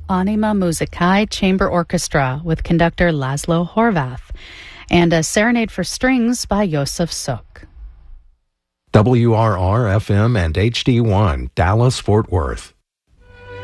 Anima Musicae Chamber Orchestra with conductor Laszlo Horvath, and a Serenade for Strings by Josef Suk. WRR-FM and HD1, Dallas, Fort Worth.